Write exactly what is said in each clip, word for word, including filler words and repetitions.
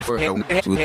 Distance.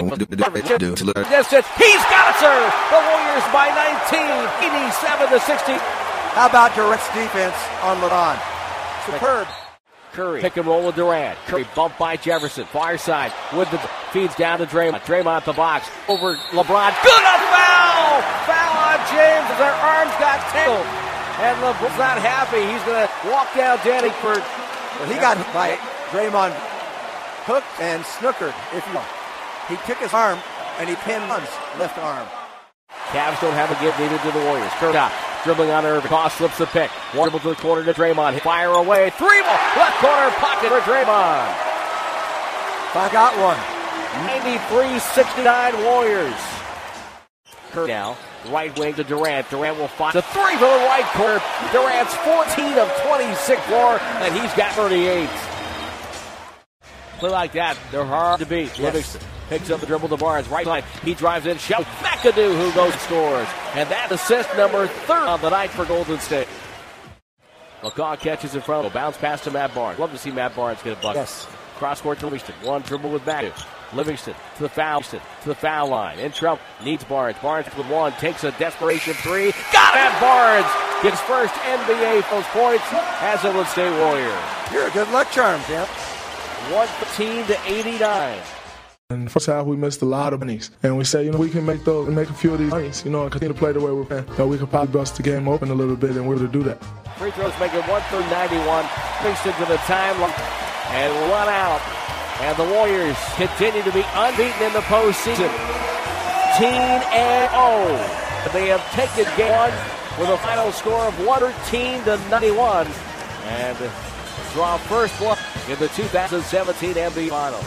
He's got it, sir. The Warriors by nineteen, eighty-seven to sixty. How about Durant's defense on LeBron? Superb. Curry, pick and roll with Durant. Curry bumped by Jefferson. Far side with the feeds down to Draymond. Draymond the box over LeBron. Good on foul! Foul on James as their arms got tangled. And LeBron's not happy. He's going to walk down Danny for. Well, he got by Draymond hooked and snookered. If you, he took his arm and he pinned his left arm. Cavs don't have a give needed to the Warriors. Curry out, dribbling on Irving. Cross slips the pick. One dribble to the corner to Draymond. Fire away. Three ball. Left corner pocket for Draymond. I got one. ninety-three sixty-nine Warriors. Curry now. Right wing to Durant. Durant will find the three from the right corner. Durant's fourteen of twenty-six more, and he's got thirty-eight. Play like that, they're hard to beat. Yes. Livingston picks up the dribble to Barnes. Right side, he drives in. Shout McAdoo, who goes and scores. And that assist number third on the night for Golden State. McCaw catches in front of him. Bounce pass to Matt Barnes. Love to see Matt Barnes get a bucket. Yes. Cross court to Livingston. One dribble with McAdoo. Livingston to the foul, to the foul line. In trouble. Needs Barnes. Barnes with one. Takes a desperation three. Got it! And Barnes gets first N B A post points as a Golden State Warrior. You're a good luck charm, Tim. one fifteen to eighty-nine. In the first half, we missed a lot of bunnies. And we say, you know, we can make those, make a few of these bunnies, you know, and continue to play the way we're playing. You know, we could probably bust the game open a little bit, and we're able to do that. Free throws make it one for ninety-one. Livingston to the timeline and run out. And the Warriors continue to be unbeaten in the postseason. fifteen and oh. They have taken game one with a final score of one thirteen to ninety-one. And draw first blood in the two thousand seventeen N B A Finals.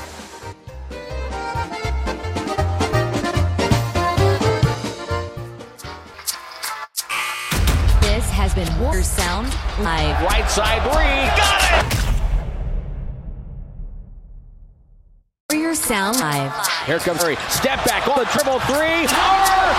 This has been Warriors Sound Live. Right side three. Got it! Warriors Sound Live. Here comes Curry. Step back on the triple three. Are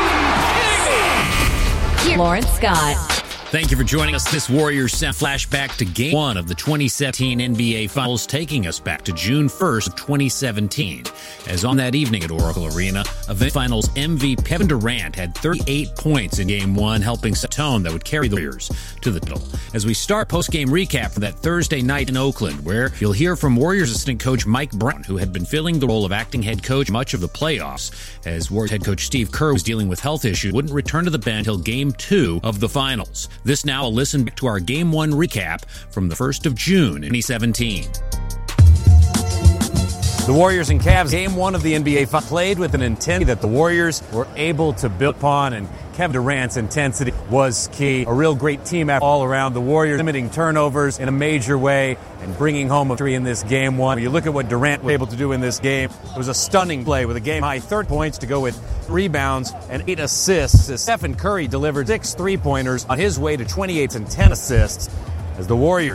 you kidding me? Lawrence Scott. Thank you for joining us. This Warriors Sound flashback to Game one of the twenty seventeen N B A Finals, taking us back to June first of twenty seventeen. As on that evening at Oracle Arena, event Finals M V P Kevin Durant had thirty-eight points in Game one, helping set a tone that would carry the Warriors to the title. As we start post-game recap for that Thursday night in Oakland, where you'll hear from Warriors assistant coach Mike Brown, who had been filling the role of acting head coach much of the playoffs, as Warriors head coach Steve Kerr was dealing with health issues, wouldn't return to the bench until Game two of the Finals. This now a listen back to our Game one recap from the first of June twenty seventeen. The Warriors and Cavs Game one of the N B A Finals played with an intensity that the Warriors were able to build upon, and Kevin Durant's intensity was key. A real great team effort all around. The Warriors limiting turnovers in a major way and bringing home a victory in this Game one. When you look at what Durant was able to do in this game, it was a stunning play with a game-high thirty points to go with rebounds and eight assists as Stephen Curry delivered six three-pointers on his way to twenty-eight and ten assists as the Warriors